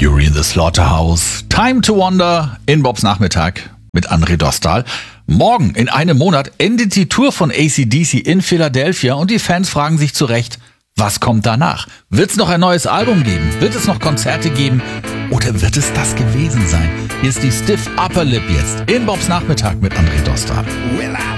Fury in the Slaughterhouse. Time to Wonder in Bobs Nachmittag mit André Dostal. Morgen in einem Monat endet die Tour von AC/DC in Philadelphia und die Fans fragen sich zu Recht, was kommt danach? Wird es noch ein neues Album geben? Wird es noch Konzerte geben? Oder wird es das gewesen sein? Hier ist die Stiff Upper Lip jetzt in Bobs Nachmittag mit André Dostal.